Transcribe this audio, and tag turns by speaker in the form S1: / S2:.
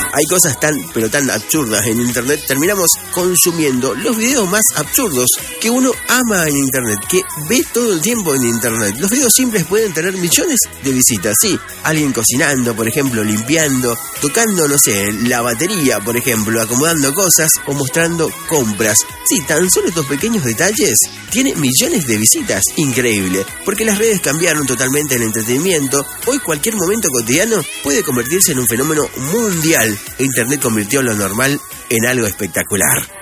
S1: Hay cosas pero tan absurdas en internet, terminamos consumiendo los videos más absurdos que uno ama en internet, que ve todo el tiempo en internet. Los videos simples pueden tener millones de visitas, sí. Alguien cocinando, por ejemplo, limpiando, tocando, no sé, la batería, por ejemplo, acomodando cosas o mostrando compras. Sí, tan solo estos pequeños detalles tienen millones de visitas. Increíble, porque las redes cambiaron totalmente el entretenimiento. Hoy cualquier momento cotidiano puede convertirse en un fenómeno mundial. Internet convirtió lo normal en algo espectacular.